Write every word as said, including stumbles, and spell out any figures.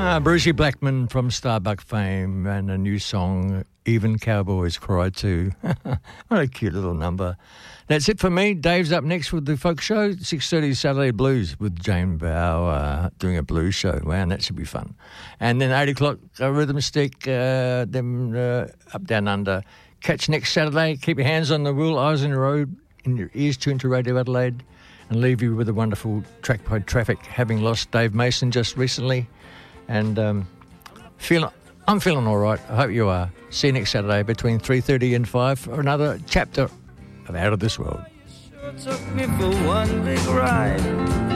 Ah, Brucey Blackman from Starbuck fame and a new song, Even Cowboys Cry Too. What a cute little number. That's it for me. Dave's up next with the folk show, six thirty Saturday Blues with Jane Bower doing a blues show. Wow, that should be fun. And then eight o'clock, uh, Rhythm Stick, uh, then uh, Up Down Under. Catch next Saturday. Keep your hands on the wheel, eyes on the road, and your ears tuned to Radio Adelaide, and leave you with a wonderful track by Traffic, having lost Dave Mason just recently. And um, feel, I'm feeling all right. I hope you are. See you next Saturday between three thirty and five for another chapter of Out of This World. Sure took me for one big ride.